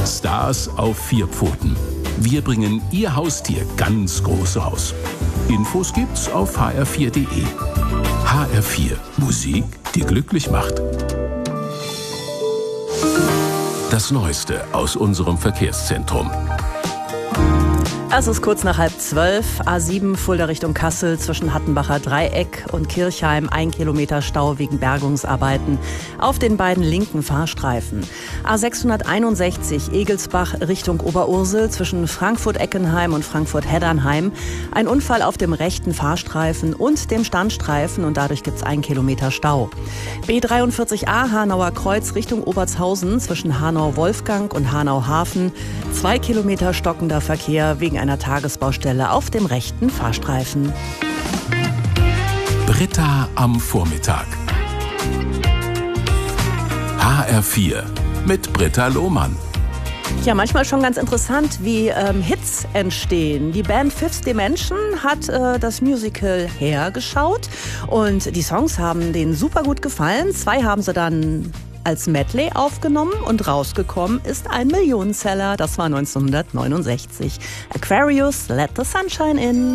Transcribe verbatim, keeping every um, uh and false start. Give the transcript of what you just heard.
Stars auf vier Pfoten. Wir bringen Ihr Haustier ganz groß raus. Infos gibt's auf h r vier punkt d e. H R vier. Musik, die glücklich macht. Das Neueste aus unserem Verkehrszentrum. Es ist kurz nach halb zwölf. A sieben Fulda Richtung Kassel zwischen Hattenbacher Dreieck und Kirchheim. Ein Kilometer Stau wegen Bergungsarbeiten auf den beiden linken Fahrstreifen. A sechshunderteinundsechzig Egelsbach Richtung Oberursel zwischen Frankfurt-Eckenheim und Frankfurt-Heddernheim. Ein Unfall auf dem rechten Fahrstreifen und dem Standstreifen und dadurch gibt es einen Kilometer Stau. B dreiundvierzig A Hanauer Kreuz Richtung Obertshausen zwischen Hanau-Wolfgang und Hanau-Hafen. Zwei Kilometer stockender Verkehr wegen einer Tagesbaustelle auf dem rechten Fahrstreifen. Britta am Vormittag. H R vier mit Britta Lohmann. Ja, manchmal schon ganz interessant, wie ähm, Hits entstehen. Die Band Fifth Dimension hat äh, das Musical Hair geschaut und die Songs haben denen super gut gefallen. Zwei haben sie dann als Medley aufgenommen und rausgekommen ist ein Millionenseller. Das war neunzehnhundertneunundsechzig. Aquarius, Let the Sunshine In.